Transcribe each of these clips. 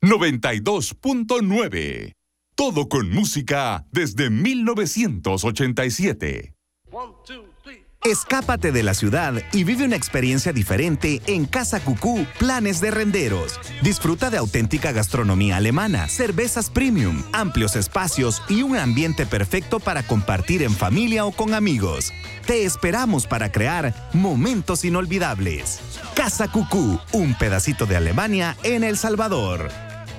92.9. Todo con música desde 1987. Escápate de la ciudad y vive una experiencia diferente en Casa Cucú Planes de Renderos. Disfruta de auténtica gastronomía alemana, cervezas premium, amplios espacios y un ambiente perfecto para compartir en familia o con amigos. Te esperamos para crear momentos inolvidables. Casa Cucú, un pedacito de Alemania en El Salvador.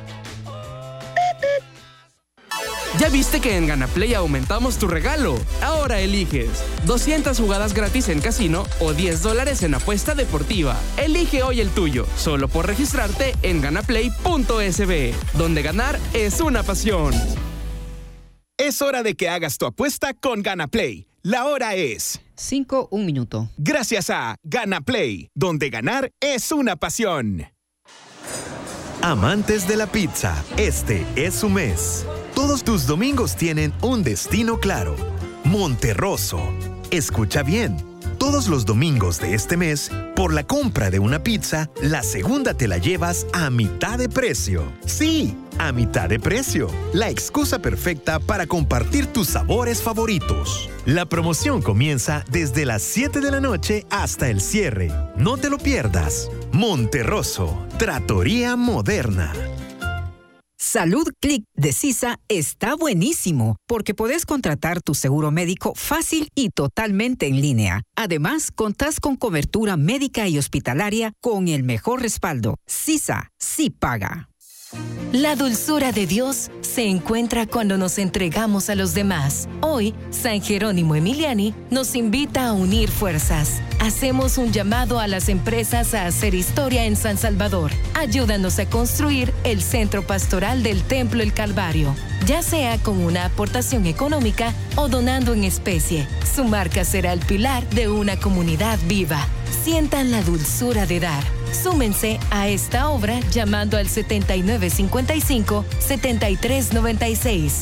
¿Ya viste que en Ganaplay aumentamos tu regalo? Ahora eliges 200 jugadas gratis en casino o $10 en apuesta deportiva. Elige hoy el tuyo, solo por registrarte en ganaplay.sb, donde ganar es una pasión. Es hora de que hagas tu apuesta con Ganaplay. La hora es 5:01. Gracias a Ganaplay, donde ganar es una pasión. Amantes de la pizza, este es su mes. Todos tus domingos tienen un destino claro. Monterroso. Escucha bien. Todos los domingos de este mes, por la compra de una pizza, la segunda te la llevas a mitad de precio. Sí, a mitad de precio. La excusa perfecta para compartir tus sabores favoritos. La promoción comienza desde las 7 de la noche hasta el cierre. No te lo pierdas. Monterroso. Trattoria Moderna. Salud Click de CISA está buenísimo porque podés contratar tu seguro médico fácil y totalmente en línea. Además, contás con cobertura médica y hospitalaria con el mejor respaldo. CISA sí paga. La dulzura de Dios se encuentra cuando nos entregamos a los demás. Hoy, San Jerónimo Emiliani nos invita a unir fuerzas. Hacemos un llamado a las empresas a hacer historia en San Salvador. Ayúdanos a construir el centro pastoral del Templo El Calvario, ya sea con una aportación económica o donando en especie. Su marca será el pilar de una comunidad viva. Sientan la dulzura de dar. Súmense a esta obra llamando al 7955-7396.